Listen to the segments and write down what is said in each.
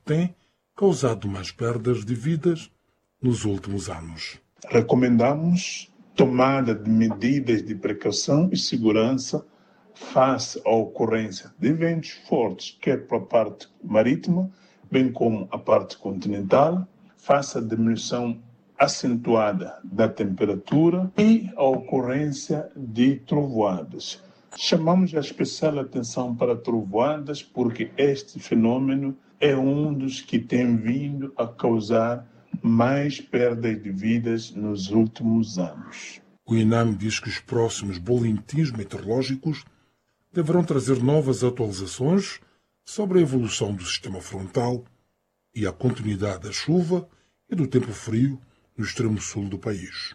tem causado mais perdas de vidas nos últimos anos. Recomendamos tomada de medidas de precaução e segurança face à ocorrência de ventos fortes, quer para a parte marítima, bem como a parte continental, face à diminuição acentuada da temperatura e à ocorrência de trovoadas. Chamamos a especial atenção para trovoadas porque este fenômeno é um dos que tem vindo a causar mais perdas de vidas nos últimos anos. O INAME diz que os próximos boletins meteorológicos deverão trazer novas atualizações sobre a evolução do sistema frontal e a continuidade da chuva e do tempo frio no extremo sul do país.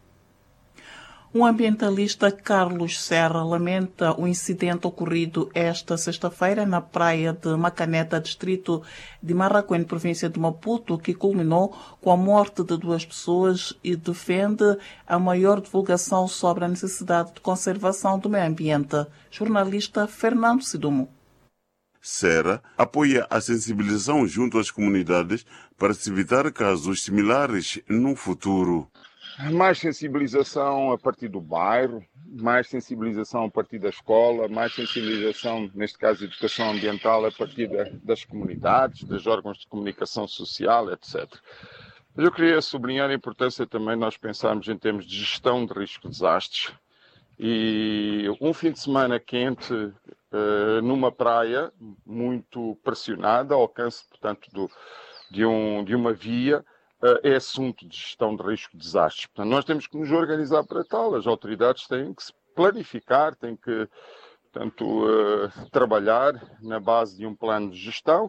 O ambientalista Carlos Serra lamenta o incidente ocorrido esta sexta-feira na praia de Macaneta, distrito de Marraquém, província de Maputo, que culminou com a morte de 2 pessoas e defende a maior divulgação sobre a necessidade de conservação do meio ambiente. Jornalista Fernando Sidumo. Serra apoia a sensibilização junto às comunidades para se evitar casos similares no futuro. Mais sensibilização a partir do bairro, mais sensibilização a partir da escola, mais sensibilização, neste caso, educação ambiental, a partir das comunidades, dos órgãos de comunicação social, etc. Mas eu queria sublinhar a importância também nós pensarmos em termos de gestão de risco de desastres. E um fim de semana quente numa praia muito pressionada, ao alcance, portanto, de uma via, é assunto de gestão de risco de desastres. Portanto, nós temos que nos organizar para tal. As autoridades têm que se planificar, têm que, portanto, trabalhar na base de um plano de gestão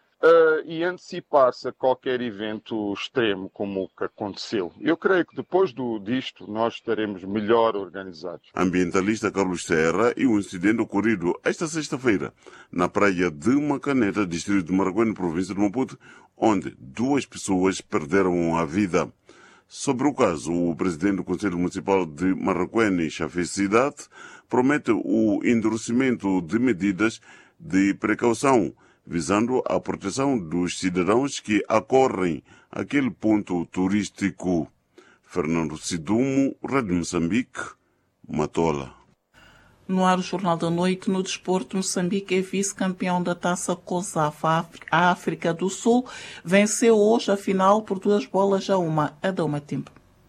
e antecipar-se a qualquer evento extremo como o que aconteceu. Eu creio que depois disto nós estaremos melhor organizados. Ambientalista Carlos Serra e o incidente ocorrido esta sexta-feira na praia de Macaneta, distrito de Marraquém, província de Maputo, onde 2 pessoas perderam a vida. Sobre o caso, o presidente do Conselho Municipal de Marraquém, Chafé Cidade, promete o endurecimento de medidas de precaução visando a proteção dos cidadãos que acorrem àquele ponto turístico. Fernando Sidumo, Rádio Moçambique, Matola. No ar, o Jornal da Noite, no desporto, Moçambique é vice-campeão da Taça COSAF. A África do Sul venceu hoje a final por 2-1. Adama Tempo.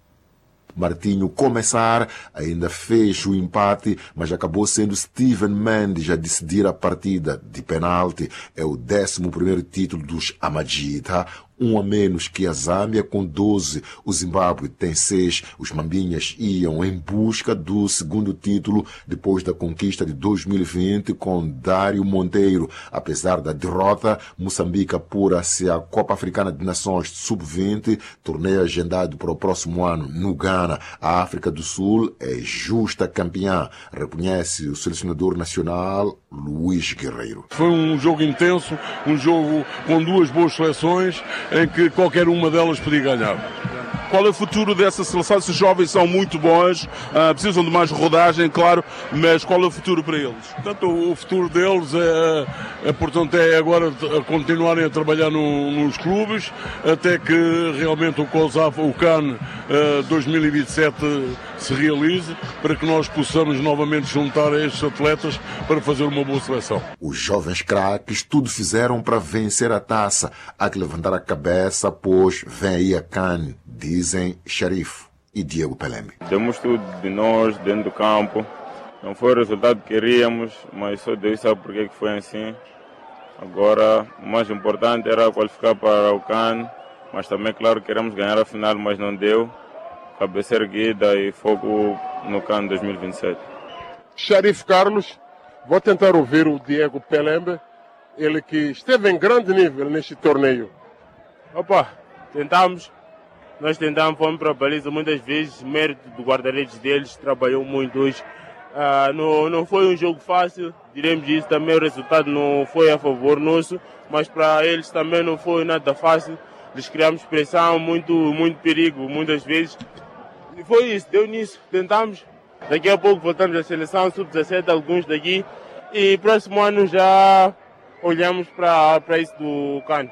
Martinho Começar ainda fez o empate, mas acabou sendo Steven Mendes a decidir a partida de penalti. É o 11º título dos Amajita, um a menos que a Zâmbia com 12. O Zimbábue tem 6. Os Mambinhas iam em busca do segundo título depois da conquista de 2020 com Dário Monteiro. Apesar da derrota, Moçambique apura-se à Copa Africana de Nações Sub-20, torneio agendado para o próximo ano no Ghana. A África do Sul é justa campeã, reconhece o selecionador nacional Luís Guerreiro. Foi um jogo intenso, um jogo com 2 boas seleções, em que qualquer uma delas podia ganhar. Qual é o futuro dessa seleção? Esses jovens são muito bons, precisam de mais rodagem, claro, mas qual é o futuro para eles? Portanto, o futuro deles portanto, é agora continuarem a trabalhar nos clubes, até que realmente o COSAF, o CAN 2027 se realize, para que nós possamos novamente juntar estes atletas para fazer uma boa seleção. Os jovens craques tudo fizeram para vencer a taça. Há que levantar a cabeça, pois vem aí a CAN, dizem Sharif e Diego Pelembe. Demos tudo de nós dentro do campo. Não foi o resultado que queríamos, mas só Deus sabe por que foi assim. Agora, o mais importante era qualificar para o CAN, mas também, claro, queremos ganhar a final, mas não deu. Cabeça erguida e foco no CAN 2027. Sharif Carlos, vou tentar ouvir o Diego Pelembe, ele que esteve em grande nível neste torneio. Nós tentamos, fomos para a baliza muitas vezes, mérito do guarda-redes deles, trabalhou muito hoje. Não foi um jogo fácil, diremos isso, também o resultado não foi a favor nosso, mas para eles também não foi nada fácil. Eles criamos pressão, muito perigo, muitas vezes. E foi isso, deu nisso, tentamos. Daqui a pouco voltamos à seleção, sub-17, alguns daqui. E próximo ano já olhamos para isso do CAN.